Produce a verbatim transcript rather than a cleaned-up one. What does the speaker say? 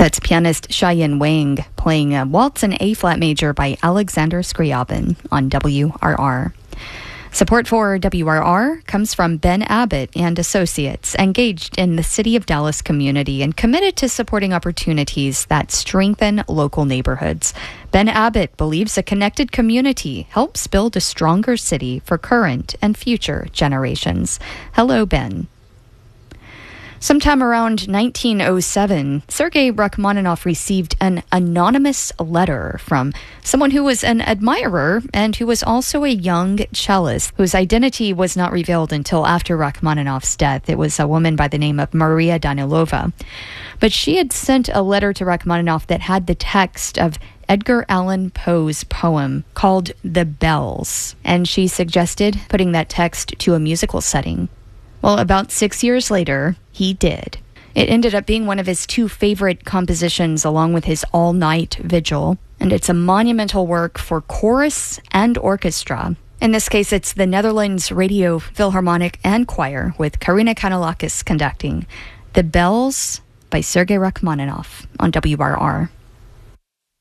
That's pianist Cheyenne Wang playing a waltz in A-flat major by Alexander Scriabin on W R R. Support for W R R comes from Ben Abbott and Associates, engaged in the City of Dallas community and committed to supporting opportunities that strengthen local neighborhoods. Ben Abbott believes a connected community helps build a stronger city for current and future generations. Hello, Ben. Sometime around nineteen oh seven, Sergei Rachmaninoff received an anonymous letter from someone who was an admirer and who was also a young cellist whose identity was not revealed until after Rachmaninoff's death. It was a woman by the name of Maria Danilova. But she had sent a letter to Rachmaninoff that had the text of Edgar Allan Poe's poem called The Bells, and she suggested putting that text to a musical setting. Well, about six years later, he did. It ended up being one of his two favorite compositions along with his all-night vigil, and it's a monumental work for chorus and orchestra. In this case, it's the Netherlands Radio Philharmonic and Choir with Karina Kanellakis conducting. The Bells by Sergei Rachmaninoff on W R R.